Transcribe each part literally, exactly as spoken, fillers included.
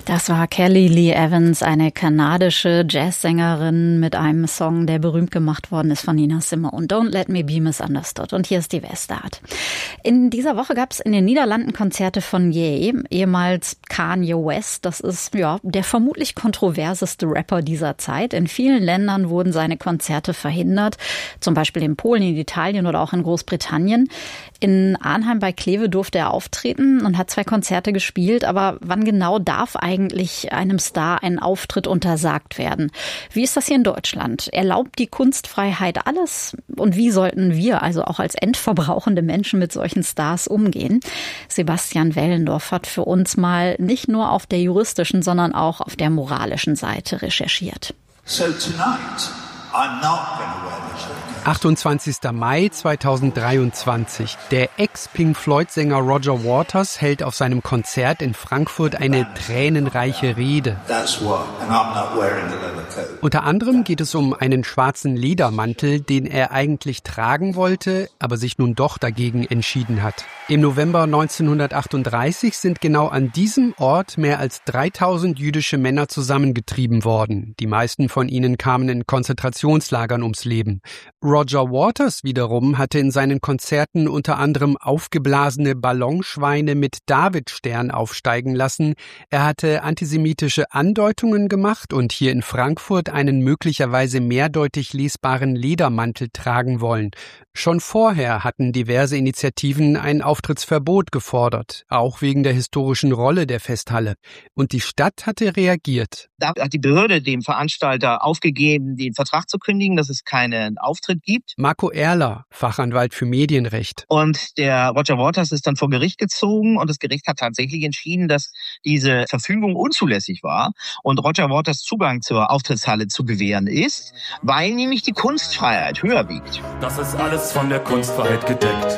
Das war Kelly Lee Evans, eine kanadische Jazzsängerin mit einem Song, der berühmt gemacht worden ist von Nina Simone. Don't Let Me Be Misunderstood. Und hier ist die Westart. In dieser Woche gab es in den Niederlanden Konzerte von Ye, ehemals Kanye West. Das ist ja der vermutlich kontroverseste Rapper dieser Zeit. In vielen Ländern wurden seine Konzerte verhindert, zum Beispiel in Polen, in Italien oder auch in Großbritannien. In Arnheim bei Kleve durfte er auftreten und hat zwei Konzerte gespielt. Aber wann genau darf eigentlich einem Star ein Auftritt untersagt werden? Wie ist das hier in Deutschland? Erlaubt die Kunstfreiheit alles? Und wie sollten wir, also auch als endverbrauchende Menschen, mit solchen Stars umgehen? Sebastian Wellendorf hat für uns mal nicht nur auf der juristischen, sondern auch auf der moralischen Seite recherchiert. So tonight, I'm not gonna wear this jacket. achtundzwanzigster Mai zweitausenddreiundzwanzig. Der Ex-Pink-Floyd-Sänger Roger Waters hält auf seinem Konzert in Frankfurt eine tränenreiche Rede. Unter anderem geht es um einen schwarzen Ledermantel, den er eigentlich tragen wollte, aber sich nun doch dagegen entschieden hat. Im November neunzehnhundertachtunddreißig sind genau an diesem Ort mehr als dreitausend jüdische Männer zusammengetrieben worden. Die meisten von ihnen kamen in Konzentrationslagern ums Leben. Roger Waters wiederum hatte in seinen Konzerten unter anderem aufgeblasene Ballonschweine mit Davidstern aufsteigen lassen. Er hatte antisemitische Andeutungen gemacht und hier in Frankfurt einen möglicherweise mehrdeutig lesbaren Ledermantel tragen wollen. Schon vorher hatten diverse Initiativen ein Auftrittsverbot gefordert, auch wegen der historischen Rolle der Festhalle. Und die Stadt hatte reagiert. Da hat die Behörde dem Veranstalter aufgegeben, den Vertrag zu kündigen, dass es keinen Auftritt gibt. Marco Erler, Fachanwalt für Medienrecht. Und der Roger Waters ist dann vor Gericht gezogen und das Gericht hat tatsächlich entschieden, dass diese Verfügung unzulässig war und Roger Waters Zugang zur Auftrittshalle zu gewähren ist, weil nämlich die Kunstfreiheit höher wiegt. Das ist alles von der Kunstfreiheit gedeckt.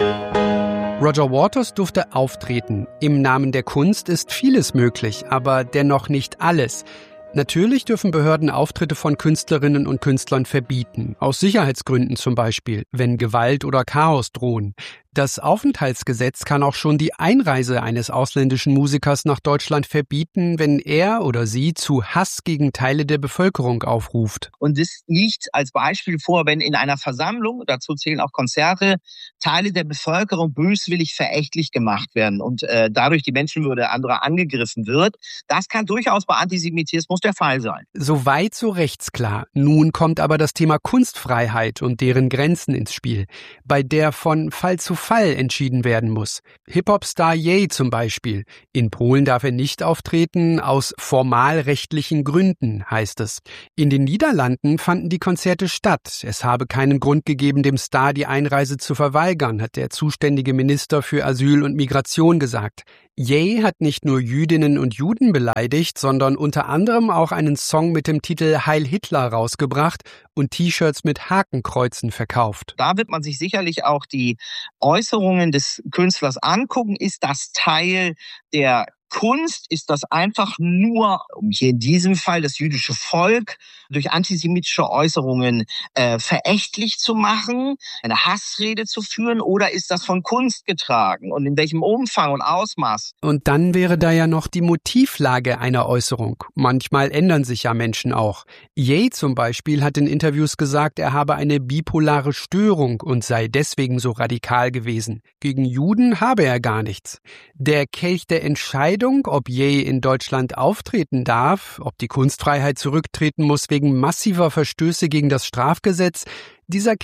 Roger Waters durfte auftreten. Im Namen der Kunst ist vieles möglich, aber dennoch nicht alles. Natürlich dürfen Behörden Auftritte von Künstlerinnen und Künstlern verbieten, aus Sicherheitsgründen zum Beispiel, wenn Gewalt oder Chaos drohen. Das Aufenthaltsgesetz kann auch schon die Einreise eines ausländischen Musikers nach Deutschland verbieten, wenn er oder sie zu Hass gegen Teile der Bevölkerung aufruft. Und das liegt als Beispiel vor, wenn in einer Versammlung, dazu zählen auch Konzerte, Teile der Bevölkerung böswillig verächtlich gemacht werden und äh, dadurch die Menschenwürde anderer angegriffen wird. Das kann durchaus bei Antisemitismus der Fall sein. Soweit so rechtsklar. Nun kommt aber das Thema Kunstfreiheit und deren Grenzen ins Spiel, bei der von Fall zu Fall entschieden werden muss. Hip-Hop-Star Ye zum Beispiel. In Polen darf er nicht auftreten, aus formalrechtlichen Gründen, heißt es. In den Niederlanden fanden die Konzerte statt. Es habe keinen Grund gegeben, dem Star die Einreise zu verweigern, hat der zuständige Minister für Asyl und Migration gesagt. Ye hat nicht nur Jüdinnen und Juden beleidigt, sondern unter anderem auch einen Song mit dem Titel Heil Hitler rausgebracht und T-Shirts mit Hakenkreuzen verkauft. Da wird man sich sicherlich auch die Äußerungen des Künstlers angucken. Ist das Teil der Kunst? Ist das einfach nur, um hier in diesem Fall das jüdische Volk durch antisemitische Äußerungen äh, verächtlich zu machen, eine Hassrede zu führen, oder ist das von Kunst getragen und in welchem Umfang und Ausmaß? Und dann wäre da ja noch die Motivlage einer Äußerung. Manchmal ändern sich ja Menschen auch. Ye zum Beispiel hat in Interviews gesagt, er habe eine bipolare Störung und sei deswegen so radikal gewesen. Gegen Juden habe er gar nichts. Der Kelch der Entscheidung, ob Ye in Deutschland auftreten darf, ob die Kunstfreiheit zurücktreten muss wegen massiver Verstöße gegen das Strafgesetz, dieser